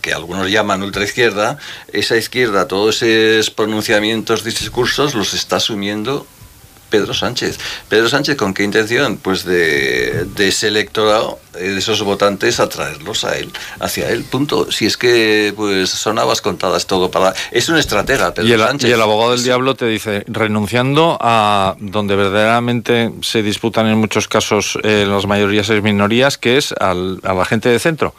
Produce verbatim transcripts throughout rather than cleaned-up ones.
que algunos llaman ultraizquierda, esa izquierda, todos esos pronunciamientos, discursos, los está asumiendo Pedro Sánchez. Pedro Sánchez, ¿con qué intención? Pues de, de ese electorado, de esos votantes, atraerlos a él, hacia él, punto. Si es que pues son habas contadas todo para... Es un estratega, Pedro y el, Sánchez. Y el abogado del diablo te dice, renunciando a donde verdaderamente se disputan en muchos casos eh, las mayorías y minorías, que es al, a la gente de centro.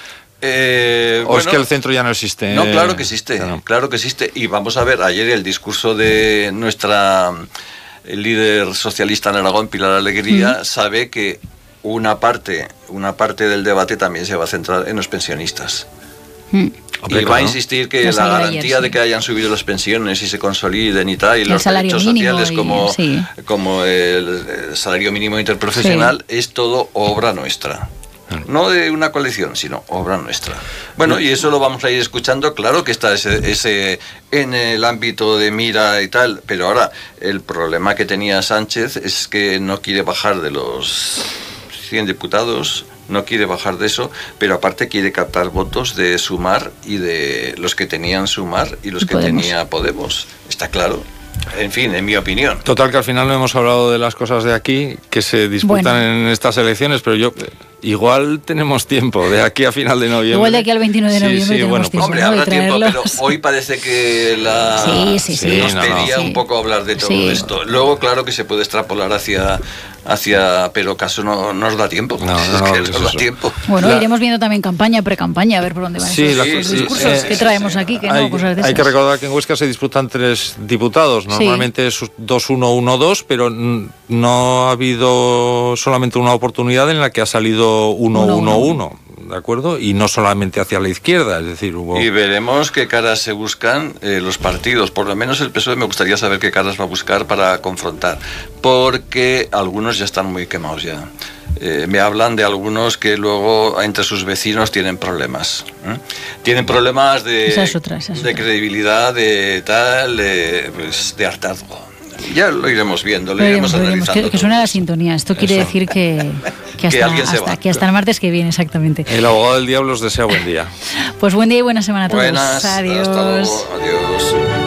Eh, ¿O bueno, es que el centro ya no existe? No, claro que existe, claro. claro que existe. Y vamos a ver, ayer el discurso de nuestra... El líder socialista en Aragón, Pilar Alegría, mm. sabe que una parte, una parte del debate también se va a centrar en los pensionistas. Mm. Y va a insistir que la garantía ayer, sí. de que hayan subido las pensiones y se consoliden y tal, y el los derechos sociales y, como, sí. como el, el salario mínimo interprofesional, sí. es todo obra nuestra. No de una coalición, sino obra nuestra. Bueno, y eso lo vamos a ir escuchando. Claro que está ese, ese en el ámbito de mira y tal, pero ahora el problema que tenía Sánchez es que no quiere bajar de los cien diputados, no quiere bajar de eso, pero aparte quiere captar votos de Sumar y de los que tenían Sumar y los que Podemos. tenía Podemos. Está claro. En fin, en mi opinión. Total, que al final no hemos hablado de las cosas de aquí que se disputan bueno. en estas elecciones, pero yo igual tenemos tiempo de aquí a final de noviembre. Igual de aquí al veintinueve de noviembre sí, sí, tenemos bueno, tiempo. Hombre, ¿no? habrá tiempo, pero hoy parece que la sí, sí, sí. nos no, pedía no, un sí. poco hablar de todo sí. esto. Luego, claro que se puede extrapolar hacia... hacia pero caso no nos da tiempo. No, no, es no, que no nos da tiempo. Bueno, la... iremos viendo también campaña, pre-campaña, a ver por dónde van sí, esos, la, esos sí, discursos sí, que sí, traemos sí. aquí, que hay, no, cosas de hay esas. que recordar que en Huesca se disputan tres diputados, normalmente sí. es dos uno uno dos, pero no ha habido solamente una oportunidad en la que ha salido uno uno uno. ¿De acuerdo? Y no solamente hacia la izquierda, es decir, hubo... Y veremos qué caras se buscan eh, los partidos, por lo menos el P S O E me gustaría saber qué caras va a buscar para confrontar, porque algunos ya están muy quemados ya. Eh, me hablan de algunos que luego entre sus vecinos tienen problemas. ¿eh? Tienen problemas de, esa es otra, esa es de otra. credibilidad, de tal, de, pues, de hartazgo. Ya lo iremos viendo, lo, lo iremos, iremos analizando. Que, que suena la sintonía. Esto quiere Eso. decir que, que, hasta, que, hasta, que hasta el martes que viene, exactamente. El abogado del diablo os desea buen día. Pues buen día y buena semana a todos. Buenas, Adiós. Hasta luego. Adiós.